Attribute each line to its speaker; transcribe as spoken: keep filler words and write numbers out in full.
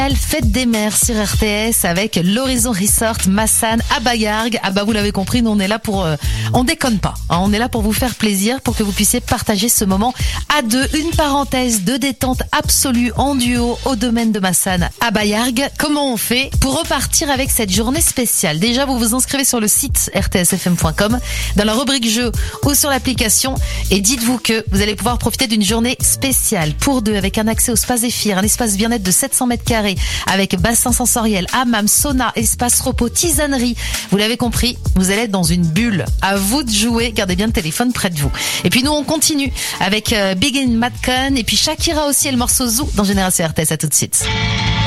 Speaker 1: Fête des mers sur R T S avec l'Horizon Resort Massan à Bayargues. Ah bah vous l'avez compris, nous on est là pour, euh, on déconne pas, hein, on est là pour vous faire plaisir, pour que vous puissiez partager ce moment à deux, une parenthèse de détente absolue en duo au domaine de Massan à Bayargues. Comment on fait pour repartir avec cette journée spéciale? Déjà vous vous inscrivez sur le site r t s f m point com, dans la rubrique jeux ou sur l'application, et dites-vous que vous allez pouvoir profiter d'une journée spéciale pour deux avec un accès au Spa Zéphyr, un espace bien-être de sept cents mètres carrés avec bassin sensoriel, hammam, sauna, espace repos, tisanerie. Vous l'avez compris, vous allez être dans une bulle. À vous de jouer, gardez bien le téléphone près de vous. Et puis nous on continue avec euh, Big in Madcon et puis Shakira aussi et le morceau Zoo dans Génération R T S. À tout de suite.